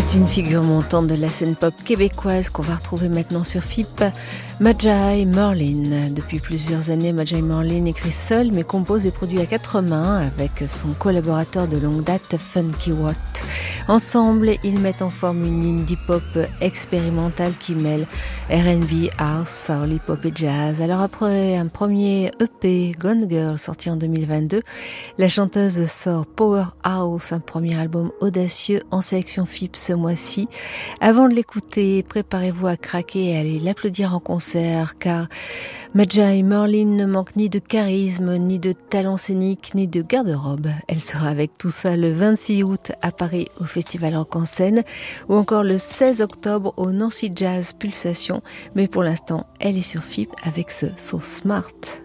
C'est une figure montante de la scène pop québécoise qu'on va retrouver maintenant sur FIP, Majai Merlin. Depuis plusieurs années, Majai Merlin écrit seul mais compose et produit à quatre mains avec son collaborateur de longue date, Funky Watt. Ensemble, ils mettent en forme une indie pop expérimentale qui mêle R&B, house, soul, hip-hop et jazz. Alors après un premier EP, Gone Girl, sorti en 2022, la chanteuse sort Powerhouse, un premier album audacieux en sélection FIP ce mois-ci. Avant de l'écouter, préparez-vous à craquer et à aller l'applaudir en concert, car Majai Merlin ne manque ni de charisme, ni de talent scénique, ni de garde-robe. Elle sera avec tout ça le 26 août à Paris au Festival Rock en Seine, ou encore le 16 octobre au Nancy Jazz Pulsation. Mais pour l'instant, elle est sur FIP avec ce So Smart.